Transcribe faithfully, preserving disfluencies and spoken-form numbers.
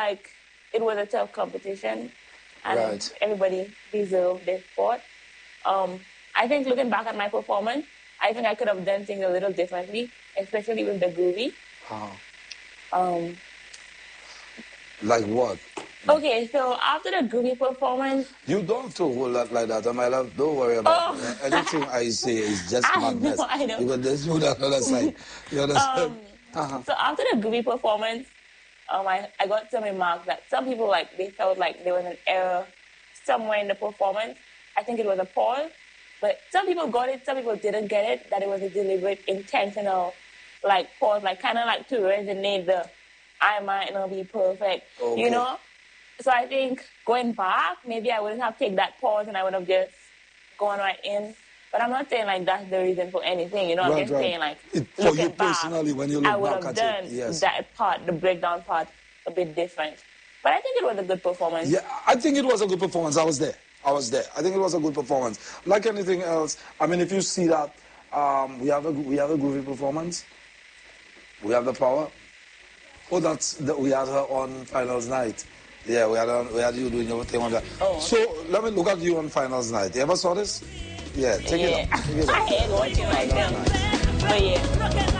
like it was a tough competition, and Right. everybody deserved their spot. Um, I think looking back at my performance, I think I could have done things a little differently, especially with the groovy. Uh, Um, like what? okay, so after the groovy performance, You don't have to hold that like that, my love. Don't worry about oh, it. Anything I say is just I know, madness. I know. Because there's no that other side. You understand? Um, Uh-huh. so after the groovy performance, um, I, I got some remarks that some people like they felt like there was an error somewhere in the performance. I think it was a pause, but some people got it, some people didn't get it. That it was a deliberate, intentional, like pause, like kind of like to resonate the I might not be perfect, Okay. you know. So I think going back, maybe I wouldn't have taken that pause and I would have just gone right in. But I'm not saying like that's the reason for anything, you know. I'm Right, just right. saying like It, for looking you back, personally, when you I look would back have at done it, yes. that part, the breakdown part, a bit different. But I think it was a good performance. Yeah, I think it was a good performance. I was there. I was there. I think it was a good performance. Like anything else, I mean, if you see that um, we have a we have a groovy performance, we have the power. Oh, that's that we had her on finals night. Yeah, we had on, we had you doing your thing on that. Oh. So let me look at you on finals night. You ever saw this? Yeah, take Yeah. it up. Take it I up. ain't watching myself. But yeah.